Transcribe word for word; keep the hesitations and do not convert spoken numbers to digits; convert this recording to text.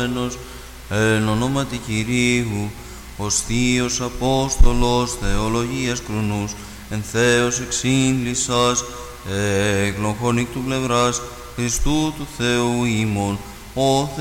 ευλογούμενος εν ονόματι Κυρίου, ως Θείος Απόστολος θεολογίας κρουνούς, εν Θέος εξήλυσας, εκ λογχονίκτου πλευράς Χριστού του Θεού ημών, ο